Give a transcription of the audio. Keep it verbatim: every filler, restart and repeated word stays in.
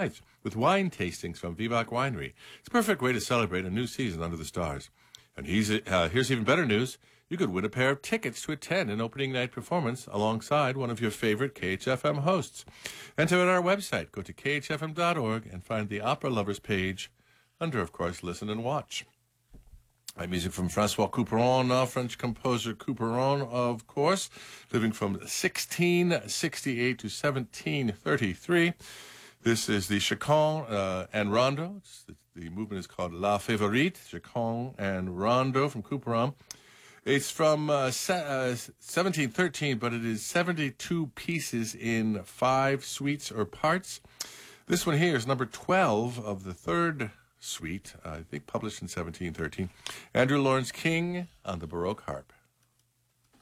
nights with wine tastings from Vivac Winery. It's a perfect way to celebrate a new season under the stars. And he's, uh, here's even better news. You could win a pair of tickets to attend an opening night performance alongside one of your favorite K H F M hosts. Enter at our website. Go to k h f m dot org and find the Opera Lovers page under, of course, Listen and Watch. My music from Francois Couperin, uh, French composer Couperin, of course, living from sixteen sixty-eight to seventeen thirty-three. This is the Chaconne uh, and Rondo. It's, the movement is called La Favorite, Chaconne and Rondo from Couperin. It's from uh, se- uh, seventeen thirteen, but it is seventy-two pieces in five suites or parts. This one here is number twelve of the third suite, uh, I think published in seventeen thirteen. Andrew Lawrence King on the Baroque harp.